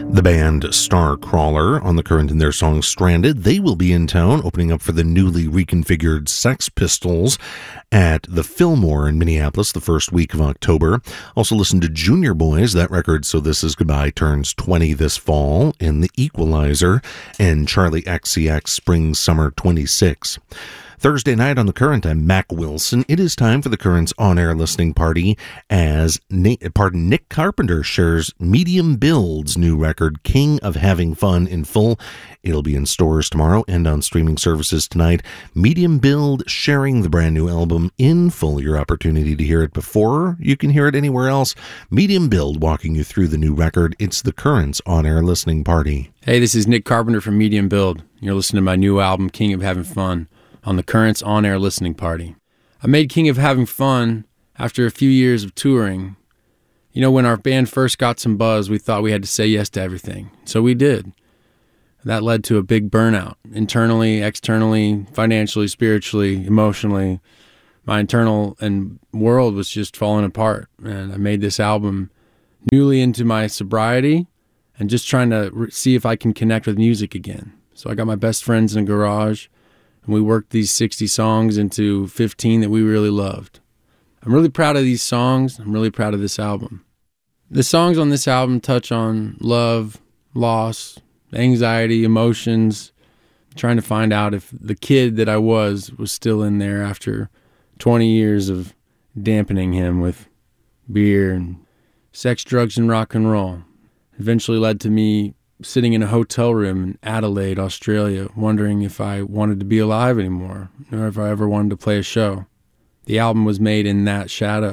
The band Starcrawler on the Current in their song Stranded. They will be in town opening up for the newly reconfigured Sex Pistols at the Fillmore in Minneapolis the first week of October. Also listen to Junior Boys. That record, So This Is Goodbye, turns 20 this fall in The Equalizer, and Charlie XCX Spring Summer 26. Thursday night on The Current, I'm Mac Wilson. It is time for The Current's on-air listening party as Nick Carpenter shares Medium Build's new record, King of Having Fun, in full. It'll be in stores tomorrow and on streaming services tonight. Medium Build sharing the brand new album in full. Your opportunity to hear it before you can hear it anywhere else. Medium Build walking you through the new record. It's The Current's on-air listening party. Hey, this is Nick Carpenter from Medium Build. You're listening to my new album, King of Having Fun, on the Current's on-air listening party. I made King of Having Fun after a few years of touring. You know, when our band first got some buzz, we thought we had to say yes to everything. So we did. That led to a big burnout, internally, externally, financially, spiritually, emotionally. My internal and world was just falling apart. And I made this album newly into my sobriety and just trying to see if I can connect with music again. So I got my best friends in a garage, and we worked these 60 songs into 15 that we really loved. I'm really proud of these songs. I'm really proud of this album. The songs on this album touch on love, loss, anxiety, emotions, trying to find out if the kid that I was still in there after 20 years of dampening him with beer and sex, drugs, and rock and roll. Eventually led to me sitting in a hotel room in Adelaide, Australia, wondering if I wanted to be alive anymore, or if I ever wanted to play a show. The album was made in that shadow.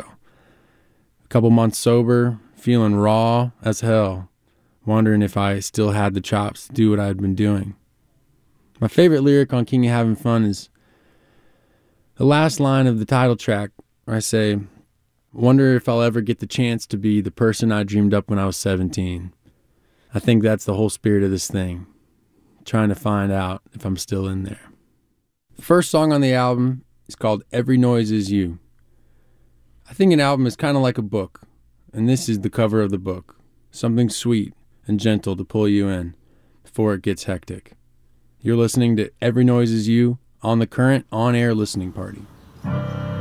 A couple months sober, feeling raw as hell, wondering if I still had the chops to do what I had been doing. My favorite lyric on King of Having Fun is the last line of the title track, where I say, "Wonder if I'll ever get the chance to be the person I dreamed up when I was 17. I think that's the whole spirit of this thing, trying to find out if I'm still in there. The first song on the album is called Every Noise Is You. I think an album is kind of like a book, and this is the cover of the book, something sweet and gentle to pull you in before it gets hectic. You're listening to Every Noise Is You on the Current on-air listening party.